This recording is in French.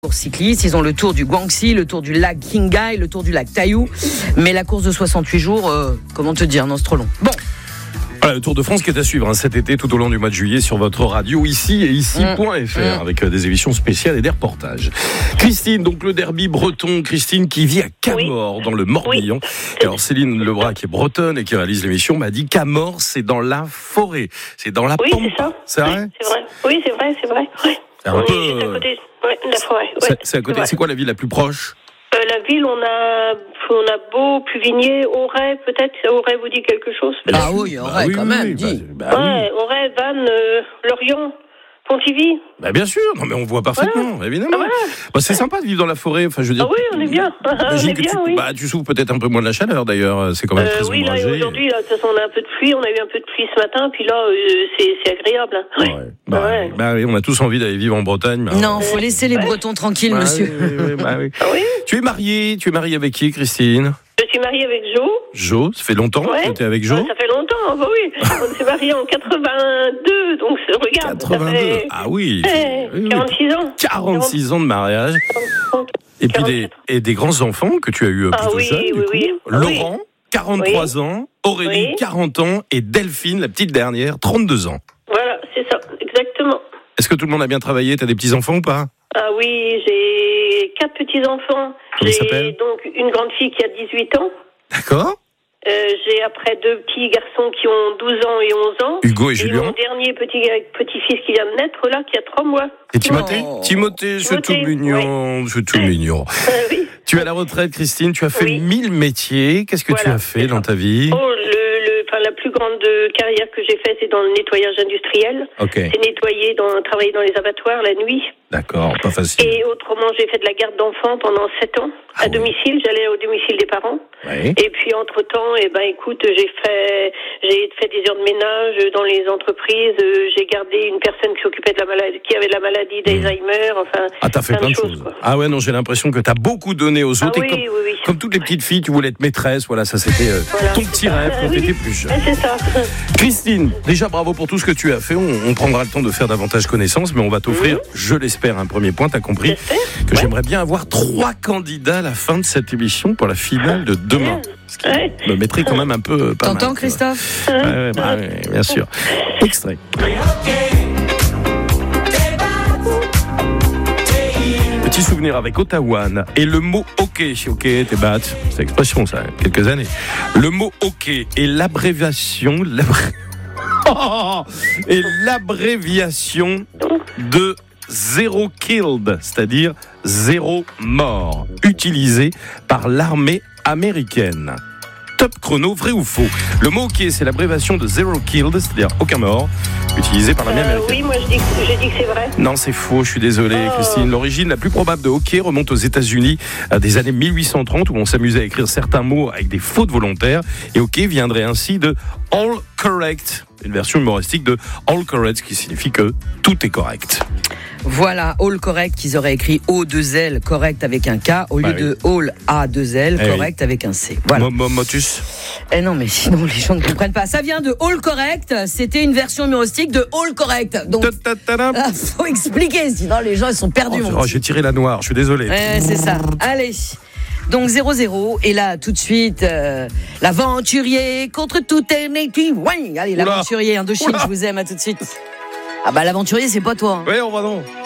Course cycliste, ils ont le tour du Guangxi, le tour du lac Qinghai, le tour du lac Taiyou. Mais la course de 68 jours, comment te dire, non, c'est trop long. Bon. Voilà, le Tour de France qui est à suivre cet été tout au long du mois de juillet sur votre radio ici et ici.fr avec des émissions spéciales et des reportages. Christine, donc le derby breton, Christine qui vit à Camors dans le Morbihan. Alors Céline Lebras qui est bretonne et qui réalise l'émission m'a dit Camors c'est dans la forêt, c'est dans la pampa. Oui, c'est ça. C'est vrai ? C'est vrai. Oui, c'est vrai. Ouais. C'est un On peu, est juste à côté de la forêt. Ouais, c'est à côté. C'est quoi la ville la plus proche ? La ville, on a Beau, Pluvigné, Auray, peut-être. Auray vous dit quelque chose, peut-être. Ah oui, Auray quand même, dis. Auray, Vannes, Lorient, Pontivy. Bah bien sûr, non mais on voit parfaitement, évidemment. C'est sympa de vivre dans la forêt, enfin je veux dire. Ah oui, on est bien. Tu souffres peut-être un peu moins de la chaleur d'ailleurs, c'est quand même très oui, ombragé. là aujourd'hui, de toute façon, on a un peu de pluie, on a eu un peu de pluie ce matin, puis là, c'est agréable. Oui, on a tous envie d'aller vivre en Bretagne. Non, faut laisser les Bretons tranquilles, monsieur. Oui. Tu es mariée avec qui, Christine ? Je suis mariée avec Jo, ça fait longtemps que tu es avec Jo ? Ça fait longtemps, oui. On s'est mariés en 82, donc regarde. 82, ça fait... ah oui. 46 ans. 46 ans de mariage. Et puis des grands-enfants que tu as eu plutôt jeunes, oui. Laurent, 43 ans, Aurélie, 40 ans, et Delphine, la petite dernière, 32 ans. Voilà, c'est ça, exactement. Est-ce que tout le monde a bien travaillé ? T'as des petits-enfants ou pas ? Ah oui, j'ai 4 petits-enfants. Comment ils j'ai s'appellent ? donc une grande fille qui a 18 ans. D'accord. J'ai après 2 petits garçons qui ont 12 ans et 11 ans. Hugo et Julien. Mon dernier petit-fils qui vient de naître, là, qui a 3 mois. Et Timothée, c'est tout mignon. C'est tout mignon. Oui. Tu es à la retraite, Christine. Tu as fait 1000 métiers. Qu'est-ce que tu as fait dans ta vie ? La plus grande carrière que j'ai faite, c'est dans le nettoyage industriel. Okay. C'est travailler dans les abattoirs la nuit. D'accord, pas facile. Et autrement, j'ai fait de la garde d'enfants pendant 7 ans à domicile. J'allais au domicile des parents. Oui. Et puis entre-temps, écoute, j'ai fait des heures de ménage dans les entreprises. J'ai gardé une personne qui s'occupait de la maladie, qui avait la maladie d'Alzheimer. Enfin, t'as fait plein de choses. Ah ouais, non, j'ai l'impression que t'as beaucoup donné aux autres. Oui. Comme toutes les petites filles, tu voulais être maîtresse. Voilà, ça c'était ton petit rêve quand t'étais plus jeune. C'est ça. Christine, déjà bravo pour tout ce que tu as fait. On prendra le temps de faire davantage connaissance, mais on va t'offrir, je l'espère, un premier point. T'as compris que j'aimerais bien avoir 3 candidats à la fin de cette émission pour la finale de demain. Ce qui me mettrait quand même un peu pas mal. T'entends, Christophe ? Oui, bien sûr. Extrait. Petit souvenir avec Ottawa et le mot hockey. Hockey, t'es bat. C'est l'expression, ça, quelques années. Le mot hockey est l'abréviation de zéro killed, c'est-à-dire 0 mort, utilisé par l'armée américaine. Top chrono, vrai ou faux ? Le mot hockey, c'est l'abréviation de zero killed, c'est-à-dire aucun mort, utilisé par l'armée américaine. Oui, moi j'ai dit que c'est vrai. Non, c'est faux, je suis désolé, Christine. L'origine la plus probable de hockey remonte aux États-Unis des années 1830, où on s'amusait à écrire certains mots avec des fautes volontaires. Et hockey viendrait ainsi de all correct, une version humoristique de all correct, qui signifie que tout est correct. Voilà, all correct, qu'ils auraient écrit O2L, correct avec un K, au lieu de all A2L, correct avec un C. Voilà. Motus. Non, mais sinon les gens ne comprennent pas. Ça vient de all correct, c'était une version humoristique de all correct. Donc, faut expliquer, sinon les gens ils sont perdus. J'ai tiré la noire, je suis désolé. C'est ça. Allez. Donc 0-0, et là tout de suite l'aventurier contre toute équipe. Ouais, allez, l'aventurier Indochine, je vous aime, à tout de suite. Ah bah l'aventurier c'est pas toi. Oui, on va non.